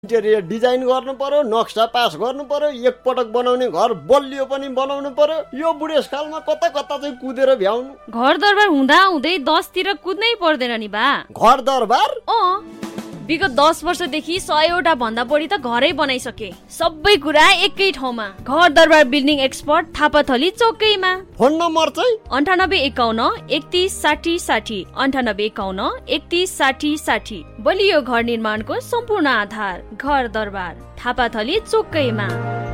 Interior design गर्नु पर्यो, नक्सा पास गर्नु पर्यो, एकपटक बनाउने घर बलियो पनि बनाउनु पर्यो। यो बुढेसकालमा कता कता चाहिँ कुदेर भ्याउनु। घर दरबार हुँदा हुँदै 10 तिर कुद्नै पर्दैन नि बा। घर दरबार विगत 10 वर्षदेखि 100 भन्दा बढी त घरै बनाइसके। सबै कुरा एकै ठाउँमा। घर दरबार building expert Thapathali चौकैमा। Phone number चाहिँ 9851 31 60 60 9851 31 60 60। बलियो घर निर्माणको सम्पूर्ण आधार घर दरबार थापाथली चौकैमा।